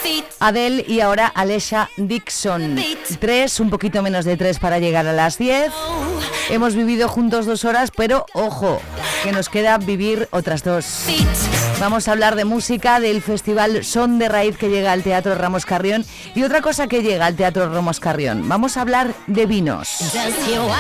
Adele y ahora Alesha Dixon. 3, un poquito menos de 3 para llegar a las 10. Hemos vivido juntos 2 horas, pero ojo, que nos queda vivir otras 2. Vamos a hablar de música, del festival Son de Raíz que llega al Teatro Ramos Carrión y otra cosa que llega al Teatro Ramos Carrión. Vamos a hablar de vinos.